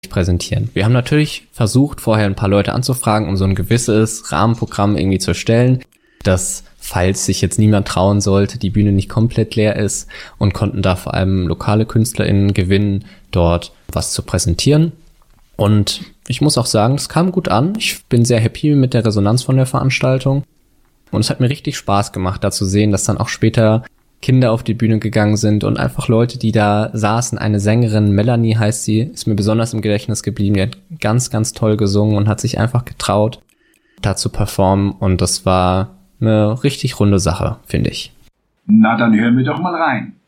präsentieren. Wir haben natürlich versucht, vorher ein paar Leute anzufragen, um so ein gewisses Rahmenprogramm irgendwie zu erstellen, dass, falls sich jetzt niemand trauen sollte, die Bühne nicht komplett leer ist, und konnten da vor allem lokale KünstlerInnen gewinnen, dort was zu präsentieren. Und ich muss auch sagen, es kam gut an. Ich bin sehr happy mit der Resonanz von der Veranstaltung. Und es hat mir richtig Spaß gemacht, da zu sehen, dass dann auch später Kinder auf die Bühne gegangen sind und einfach Leute, die da saßen. Eine Sängerin, Melanie heißt sie, ist mir besonders im Gedächtnis geblieben. Die hat ganz, ganz toll gesungen und hat sich einfach getraut, da zu performen. Und das war eine richtig runde Sache, finde ich. Na, dann hören wir doch mal rein.